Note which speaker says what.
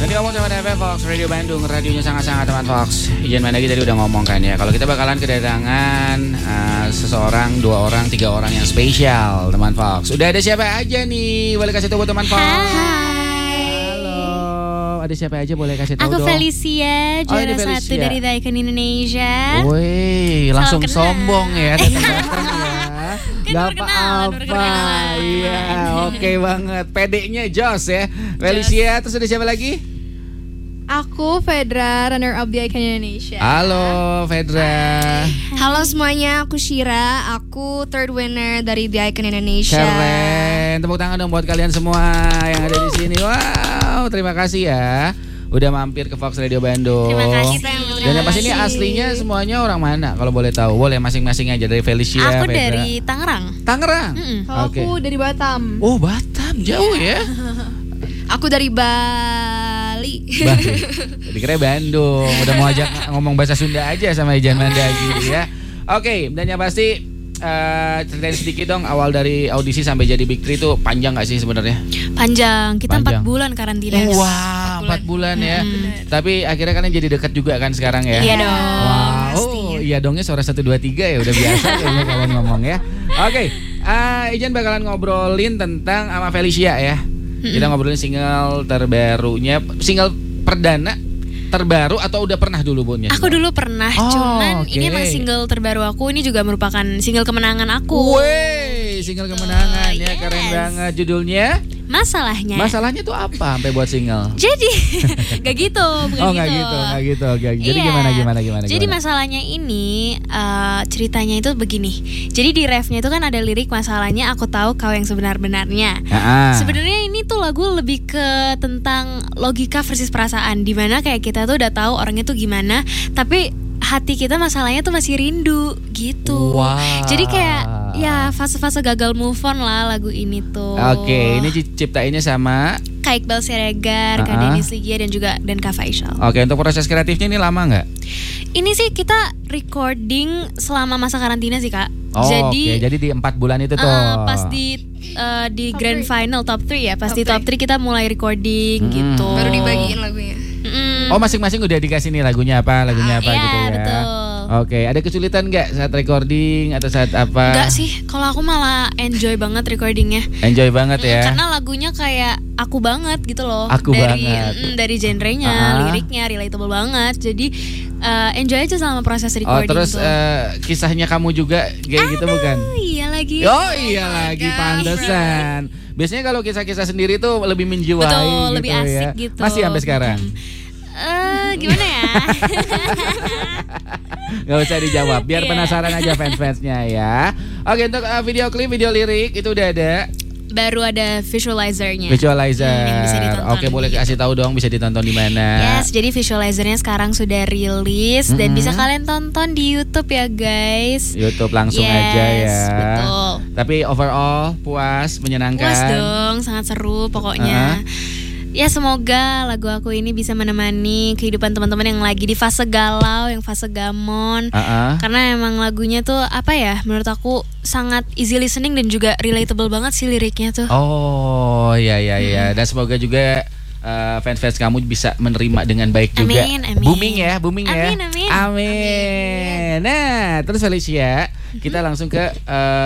Speaker 1: Nanti ngomong sama FM Fox Radio Bandung, radionya sangat-sangat teman Fox. Ijan Mandagi tadi udah ngomong kan ya, kalau kita bakalan kedatangan seseorang, 2 orang, 3 orang yang spesial teman Fox. Udah ada siapa aja nih? Boleh kasih tahu buat teman Fox. Halo, ada siapa aja boleh kasih tahu dong?
Speaker 2: Aku Felicia, juara 1 dari The Icon Indonesia.
Speaker 1: Wih, langsung sombong ya datang-datang ya.
Speaker 2: Kan
Speaker 1: Gak apa-apa. Iya, oke banget. Pedenya Jos ya. Felicia, terus ada siapa lagi?
Speaker 3: Aku Fedra, runner up The Icon Indonesia.
Speaker 1: Halo Fedra.
Speaker 4: Halo semuanya, aku Shira. Aku third winner dari The Icon Indonesia.
Speaker 1: Keren. Tepuk tangan dong buat kalian semua yang ada di sini. Wow, terima kasih ya udah mampir ke Fox Radio Bandung.
Speaker 2: Terima kasih.
Speaker 1: Dan yang pasti ini aslinya semuanya orang mana? Kalau boleh tahu, boleh masing-masing aja dari Felicia.
Speaker 2: Aku
Speaker 1: Fedra.
Speaker 2: dari Tangerang.
Speaker 1: Tangerang.
Speaker 3: Kalau
Speaker 1: Oke.
Speaker 3: aku dari Batam.
Speaker 1: Oh, Batam jauh ya.
Speaker 4: Aku dari Bali.
Speaker 1: Dikira Bandung. Udah mau ajak ngomong bahasa Sunda aja sama Ijan Mandagi ya. Oke, dan yang pasti ceritain sedikit dong awal dari audisi sampai jadi Big 3 itu panjang gak sih sebenarnya?
Speaker 2: Panjang. Kita
Speaker 1: Panjang.
Speaker 2: 4 bulan karantina.
Speaker 1: Wah, 4 bulan ya. Tapi akhirnya kalian jadi dekat juga kan sekarang ya?
Speaker 2: Iya dong.
Speaker 1: Wow,
Speaker 2: pastinya.
Speaker 1: iya dongnya suara 1 2 3 ya udah biasa kayaknya kalian ngomong ya. Oke, Ijan bakalan ngobrolin tentang sama Felicia ya. Kita ngobrolin single terbarunya, single perdana terbaru atau udah pernah dulu punya?
Speaker 2: Aku dulu pernah, cuman
Speaker 1: oke.
Speaker 2: ini emang single terbaru aku. Ini juga merupakan single kemenangan aku.
Speaker 1: Wih, single kemenangan ya, keren
Speaker 2: yes.
Speaker 1: banget. Judulnya?
Speaker 2: Masalahnya.
Speaker 1: Masalahnya tuh apa sampai buat single?
Speaker 2: Jadi gak gitu, bukan
Speaker 1: Oh,
Speaker 2: gitu.
Speaker 1: nggak gitu. Jadi
Speaker 2: Iya.
Speaker 1: gimana?
Speaker 2: Jadi masalahnya ini ceritanya itu begini. Jadi di refnya itu kan ada lirik masalahnya aku tahu kau yang sebenar-benarnya. Sebenarnya ini tuh lagu lebih ke tentang logika versus perasaan, dimana kayak kita tuh udah tahu orangnya tuh gimana, tapi hati kita masalahnya tuh masih rindu gitu.
Speaker 1: Wow.
Speaker 2: Jadi kayak ya fase-fase gagal move on lah lagu ini tuh.
Speaker 1: Oke, ini ciptainnya sama.
Speaker 2: Kak Iqbal Siregar, Kak Dennis Ligia dan Kak Faisal.
Speaker 1: Oke, untuk proses kreatifnya ini lama nggak?
Speaker 2: Ini sih kita recording selama masa karantina sih Kak.
Speaker 1: Oh, jadi di 4 bulan itu tuh.
Speaker 2: Pas di grand final top 3 ya. Pas di top 3 kita mulai recording gitu.
Speaker 4: Baru dibagiin lagunya.
Speaker 1: Oh, masing-masing udah dikasih nih lagunya apa gitu ya.
Speaker 2: Betul.
Speaker 1: Oke, ada kesulitan nggak saat recording atau saat apa?
Speaker 2: Enggak sih, kalau aku malah enjoy banget recordingnya.
Speaker 1: Enjoy banget ya.
Speaker 2: Karena lagunya kayak aku banget gitu loh.
Speaker 1: Aku
Speaker 2: dari,
Speaker 1: banget.
Speaker 2: Dari genrenya, liriknya relatable banget. Jadi enjoy aja selama proses recording.
Speaker 1: Oh, terus kisahnya kamu juga kayak gitu bukan?
Speaker 2: Iya lagi.
Speaker 1: Oh iya lagi, pantesan. Biasanya kalau kisah-kisah sendiri tuh lebih menjiwai.
Speaker 2: Betul,
Speaker 1: gitu
Speaker 2: lebih asik
Speaker 1: ya.
Speaker 2: gitu.
Speaker 1: Masih sampai sekarang?
Speaker 2: Gimana ya?
Speaker 1: Gak usah dijawab, biar penasaran aja fans-fansnya ya. Oke, untuk video klip, video lirik itu udah ada.
Speaker 2: Baru ada visualizernya.
Speaker 1: Visualizer.
Speaker 2: Yang bisa ditonton.
Speaker 1: Oke, boleh kasih tahu dong bisa ditonton di mana?
Speaker 2: Yes, jadi visualizernya sekarang sudah rilis dan bisa kalian tonton di YouTube ya guys.
Speaker 1: YouTube langsung aja ya.
Speaker 2: Betul.
Speaker 1: Tapi overall puas, menyenangkan.
Speaker 2: Puas dong, sangat seru pokoknya. Ya semoga lagu aku ini bisa menemani kehidupan teman-teman yang lagi di fase galau, yang fase gamon. Karena emang lagunya tuh apa ya, menurut aku sangat easy listening dan juga relatable banget sih liriknya tuh.
Speaker 1: Oh iya. Dan semoga juga fans-fans kamu bisa menerima dengan baik juga.
Speaker 2: Amin.
Speaker 1: Booming ya.
Speaker 2: Amin.
Speaker 1: Nah, terus Felicia, kita langsung ke